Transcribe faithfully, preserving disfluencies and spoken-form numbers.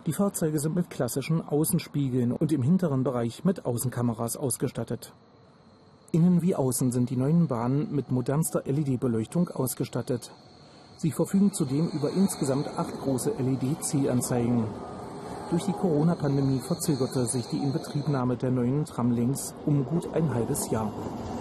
Die Fahrzeuge sind mit klassischen Außenspiegeln und im hinteren Bereich mit Außenkameras ausgestattet. Innen wie außen sind die neuen Bahnen mit modernster L E D-Beleuchtung ausgestattet. Sie verfügen zudem über insgesamt acht große L E D-Zielanzeigen. Durch die Corona-Pandemie verzögerte sich die Inbetriebnahme der neuen Tramlinks um gut ein halbes Jahr.